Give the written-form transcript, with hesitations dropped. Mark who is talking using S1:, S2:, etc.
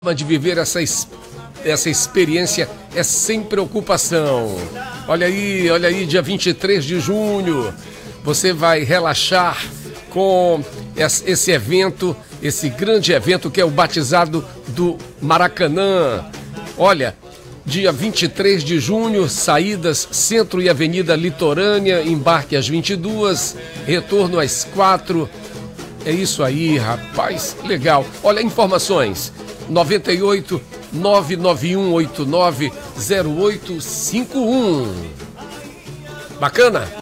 S1: de viver essa experiência é sem preocupação. Olha aí, dia 23 de junho, você vai relaxar com esse evento, esse grande evento que é o Batizado do Maracanã. Olha, dia 23 de junho, saídas Centro e Avenida Litorânea, embarque às 22, retorno às 4. É isso aí, rapaz, legal. Olha, informações: 98 99189 0851. Bacana?